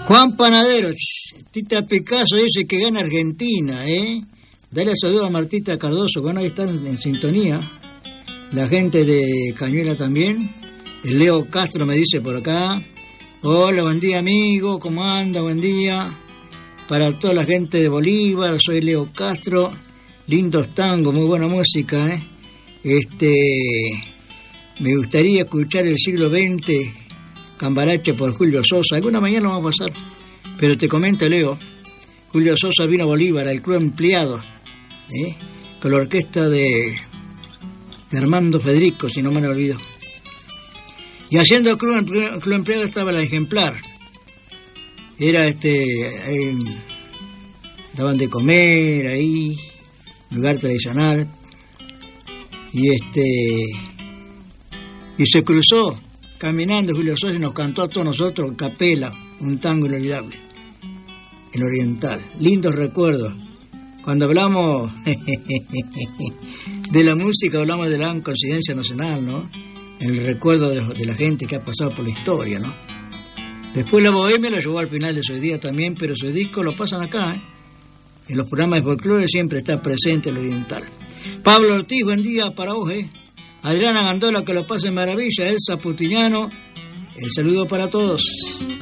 Juan Panadero, Tita Picasso dice que gana Argentina, ¿eh? Dale saludo a Martita Cardoso, bueno, ahí están en sintonía. La gente de Cañuela también. El Leo Castro me dice por acá. Hola, buen día amigo, ¿cómo anda? Buen día. Para toda la gente de Bolívar, soy Leo Castro. Lindos tangos, muy buena música, ¿eh? Me gustaría escuchar el siglo XX, Cambalache por Julio Sosa. Alguna mañana vamos a pasar. Pero te comento, Leo, Julio Sosa vino a Bolívar, al Club Empleado, con la orquesta de Armando Federico, si no me olvido. Y haciendo el Club Empleado estaba la Ejemplar. Era daban de comer ahí, lugar tradicional. Y se cruzó caminando Julio Sosa y nos cantó a todos nosotros capela, un tango inolvidable, el oriental. Lindos recuerdos. Cuando hablamos de la música, hablamos de la gran coincidencia nacional, ¿no? El recuerdo de la gente que ha pasado por la historia, ¿no? Después la bohemia lo llevó al final de su día también, pero sus discos lo pasan acá, ¿eh? En los programas de folclore siempre está presente el oriental. Pablo Ortiz, buen día para vos, ¿eh? Adriana Gandola, que lo pase maravilla. Elsa Putiñano, el saludo para todos.